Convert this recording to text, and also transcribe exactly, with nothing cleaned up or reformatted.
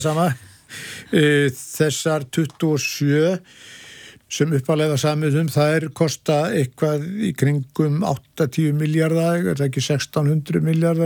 sama. Þessar tuttugu og sjö sem uppalega samið um, það er kosta eitthvað í kringum áttatíu milljarða, er það ekki sextán hundruð milljarðar